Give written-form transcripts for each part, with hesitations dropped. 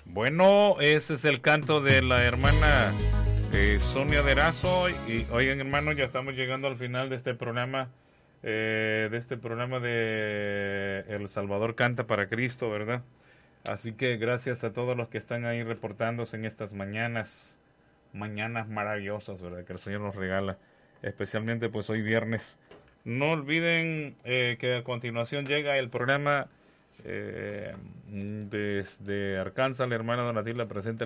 Bueno, ese es el canto de la hermana Sonia Derazo. Y oigan, hermanos, ya estamos llegando al final de este programa. De El Salvador Canta para Cristo, ¿verdad? Así que gracias a todos los que están ahí reportándose en estas mañanas maravillosas, ¿verdad? Que el Señor nos regala, especialmente pues hoy viernes. No olviden que a continuación llega el programa desde Arkansas. La hermana Donatilla presenta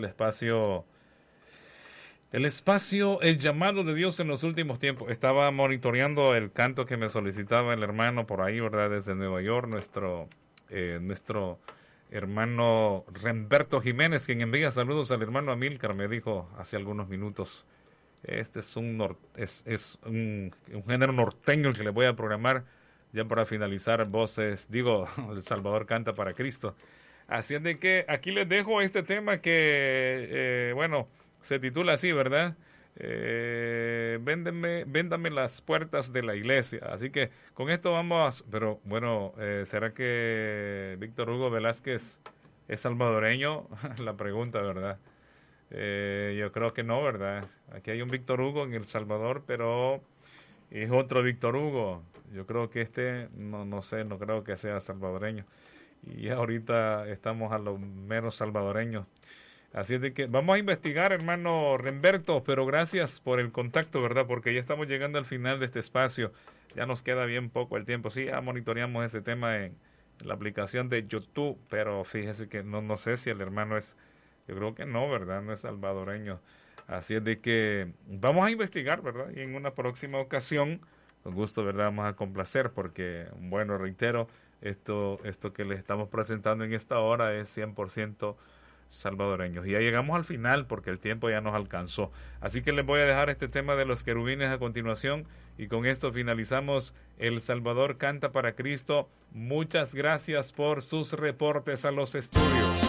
el llamado de Dios en los últimos tiempos. Estaba monitoreando el canto que me solicitaba el hermano por ahí, ¿verdad? Desde Nueva York, nuestro hermano Remberto Jiménez, quien envía saludos al hermano Amílcar, me dijo hace algunos minutos. Este es un género norteño que le voy a programar ya para finalizar voces, El Salvador Canta para Cristo. Así es de que aquí les dejo este tema que, se titula así, ¿verdad? Véndame las puertas de la iglesia. Así que con esto vamos, pero bueno, ¿será que Víctor Hugo Velázquez es salvadoreño? La pregunta, ¿verdad? Yo creo que no, ¿verdad? Aquí hay un Víctor Hugo en El Salvador, pero es otro Víctor Hugo. Yo creo que no sé, no creo que sea salvadoreño. Y ahorita estamos a lo menos salvadoreños. Así es de que vamos a investigar, hermano Remberto, pero gracias por el contacto, ¿verdad? Porque ya estamos llegando al final de este espacio. Ya nos queda bien poco el tiempo. Sí, ya monitoreamos ese tema en la aplicación de YouTube, pero fíjese que no sé si el hermano es... Yo creo que no, ¿verdad? No es salvadoreño. Así es de que vamos a investigar, ¿verdad? Y en una próxima ocasión, con gusto, ¿verdad? Vamos a complacer porque, bueno, reitero, esto que les estamos presentando en esta hora es 100% salvadoreños. Y ya llegamos al final porque el tiempo ya nos alcanzó. Así que les voy a dejar este tema de los querubines a continuación y con esto finalizamos El Salvador Canta para Cristo. Muchas gracias por sus reportes a los estudios.